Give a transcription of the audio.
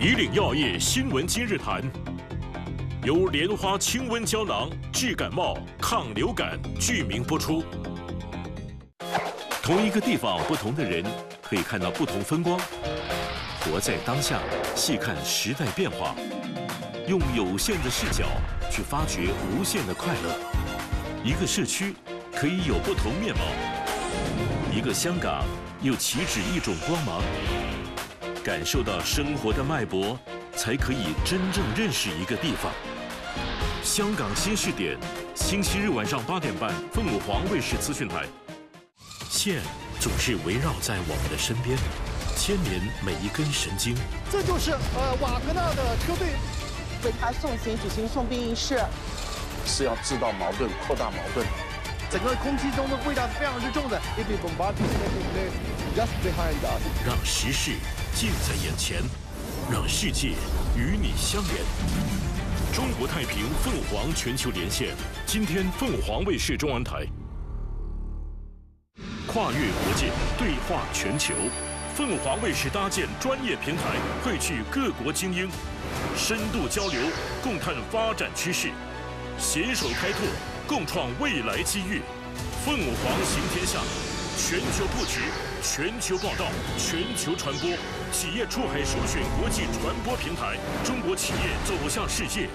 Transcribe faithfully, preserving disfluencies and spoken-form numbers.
以岭药业新闻今日谈，由莲花清瘟胶囊治感冒、抗流感剧名播出。同一个地方，不同的人可以看到不同风光。活在当下，细看时代变化，用有限的视角去发掘无限的快乐。一个社区可以有不同面貌，一个香港又岂止一种光芒。感受到生活的脉搏，才可以真正认识一个地方。香港新视点，星期日晚上八点半，凤凰卫视资讯台。线总是围绕在我们的身边，牵连每一根神经。 这就是呃瓦格纳的车队为他送行举行送殡仪式， 是要制造矛盾、扩大矛盾。 整个空气中的味道是非常之重的。Just behind us， 让时事近在眼前，让世界与你相连。中国太平凤凰全球连线，今天凤凰卫视中文台。跨越国界，对话全球，凤凰卫视搭建专业平台，汇聚各国精英，深度交流，共探发展趋势，携手开拓，共创未来机遇。凤凰行天下，全球布局，全球报道，全球传播，企业出海首选国际传播平台，中国企业走向世界。